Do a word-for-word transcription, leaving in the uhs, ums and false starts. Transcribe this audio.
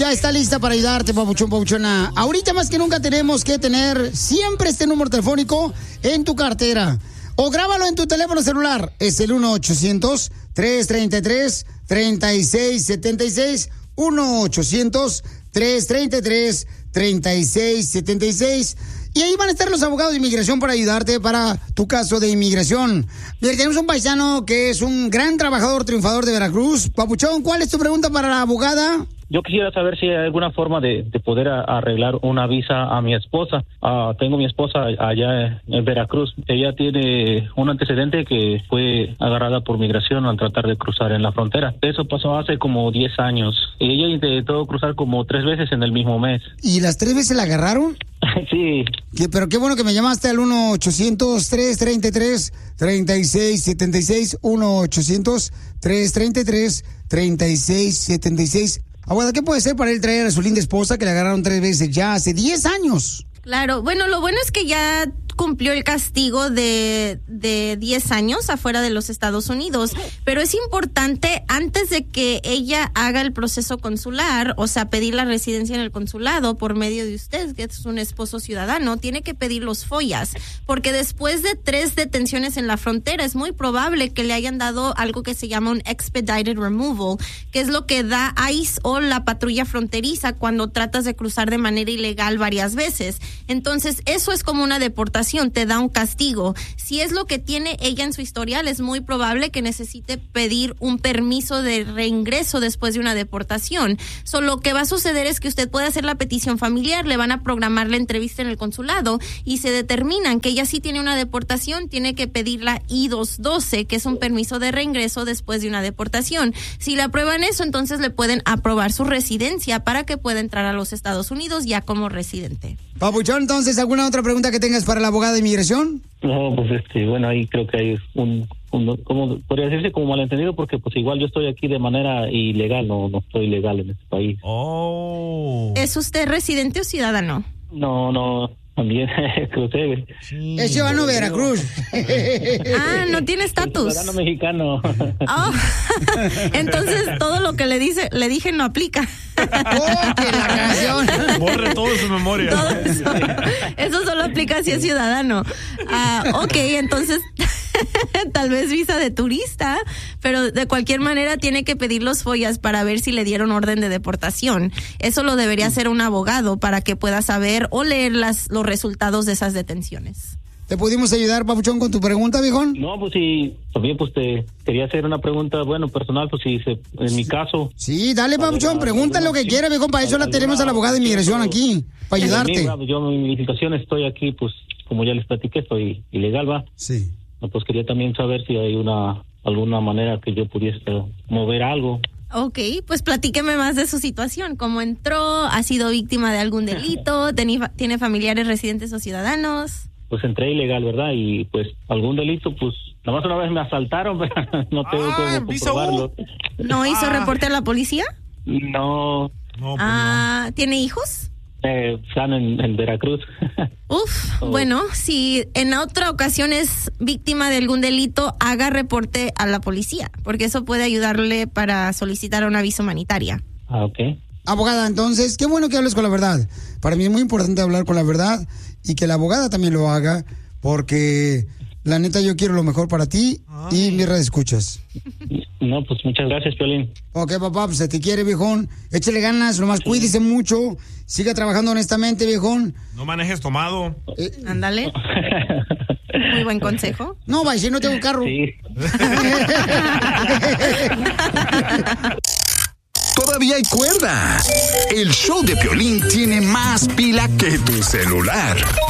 ya está lista para ayudarte, papuchón, papuchona. Ahorita más que nunca tenemos que tener siempre este número telefónico en tu cartera. O grábalo en tu teléfono celular. Es el uno ochocientos, tres treinta y tres, treinta y seis setenta y seis. uno ochocientos, tres treinta y tres, treinta y seis setenta y seis. Y ahí van a estar los abogados de inmigración para ayudarte para tu caso de inmigración. Mira, tenemos un paisano que es un gran trabajador triunfador de Veracruz. Papuchón, ¿cuál es tu pregunta para la abogada? Yo quisiera saber si hay alguna forma de, de poder a, arreglar una visa a mi esposa. Uh, tengo mi esposa allá en Veracruz. Ella tiene un antecedente que fue agarrada por migración al tratar de cruzar en la frontera. Eso pasó hace como diez años. Y ella intentó cruzar como tres veces en el mismo mes. ¿Y las tres veces la agarraron? Sí. ¿Qué, pero qué bueno que me llamaste al uno ochocientos, tres treinta y tres, treinta y seis setenta y seis. uno ochocientos, tres treinta y tres, treinta y seis setenta y seis. Abuela, ¿qué puede ser para él traer a su linda esposa que le agarraron tres veces ya hace diez años? Claro, bueno, lo bueno es que ya cumplió el castigo de, de diez años afuera de los Estados Unidos, pero es importante antes de que ella haga el proceso consular, o sea, pedir la residencia en el consulado por medio de usted, que es un esposo ciudadano, tiene que pedir los F O I As, porque después de tres detenciones en la frontera es muy probable que le hayan dado algo que se llama un expedited removal, que es lo que da ICE o la patrulla fronteriza cuando tratas de cruzar de manera ilegal varias veces. Entonces, eso es como una deportación, te da un castigo. Si es lo que tiene ella en su historial, es muy probable que necesite pedir un permiso de reingreso después de una deportación. So, lo que va a suceder es que usted puede hacer la petición familiar, le van a programar la entrevista en el consulado y se determinan que ella sí tiene una deportación, tiene que pedir la I dos doce, que es un permiso de reingreso después de una deportación. Si le aprueban eso, entonces le pueden aprobar su residencia para que pueda entrar a los Estados Unidos ya como residente. Papuchón, entonces, ¿alguna otra pregunta que tengas para la abogada de inmigración? No, pues este, bueno, ahí creo que hay un, un como podría decirse como malentendido, porque pues igual yo estoy aquí de manera ilegal, no, no estoy legal en este país. Oh. ¿Es usted residente o ciudadano? No, no, también crucé. Sí. Es ciudadano de Veracruz. Ah, no tiene estatus. Ciudadano mexicano. Oh. Entonces todo lo que le dice, le dije no aplica. Oh, que la canción. Borre todo su memoria. Todo eso, eso solo aplica si es ciudadano. Ah, ok, entonces tal vez visa de turista, pero de cualquier manera tiene que pedir los F O I As para ver si le dieron orden de deportación. Eso lo debería hacer un abogado para que pueda saber o leer las, los resultados de esas detenciones. ¿Te pudimos ayudar, Papuchón, con tu pregunta, viejón? No, pues sí, también pues te quería hacer una pregunta, bueno, personal, pues si se, en mi caso. Sí, dale, Papuchón, pregunta lo que sí, quiera, viejón, para eso la tenemos a la abogada de inmigración aquí, para ayudarte. Mí, yo en mi situación estoy aquí, pues, como ya les platiqué, estoy ilegal, ¿va? Sí. Pues quería también saber si hay una alguna manera que yo pudiese mover algo. Ok, pues platíqueme más de su situación. ¿Cómo entró? ¿Ha sido víctima de algún delito? ¿Tiene familiares residentes o ciudadanos? Pues entré ilegal, ¿verdad? Y pues algún delito, pues nada más una vez me asaltaron, pero no tengo ah, cómo comprobarlo. ¿No hizo ah. reporte a la policía? No. no pues ah, no. ¿Tiene hijos? Eh, están en, en Veracruz. Uf, oh. Bueno, si en otra ocasión es víctima de algún delito, haga reporte a la policía, porque eso puede ayudarle para solicitar una visa humanitaria. Ah, ok. Abogada, entonces, qué bueno que hables con la verdad. Para mí es muy importante hablar con la verdad y que la abogada también lo haga, porque la neta yo quiero lo mejor para ti. Ay. Y mi red escuchas. No, pues muchas gracias, Piolín. Ok, papá, pues se te quiere, viejón. Échale ganas, nomás sí. Cuídese mucho. Siga trabajando honestamente, viejón. No manejes tomado. Eh, Ándale. Muy buen consejo. No, vaya, si no tengo carro. Sí. Todavía hay cuerda. El show de Piolín tiene más pila que tu celular.